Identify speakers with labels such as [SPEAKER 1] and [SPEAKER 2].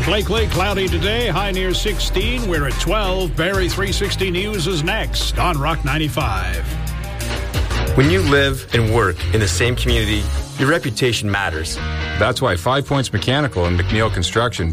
[SPEAKER 1] Blakely, cloudy today, high near 16. We're at 12. Barrie 360 News is next on Rock 95.
[SPEAKER 2] When you live and work in the same community, your reputation matters.
[SPEAKER 3] That's why 5 Points Mechanical and McNeil Construction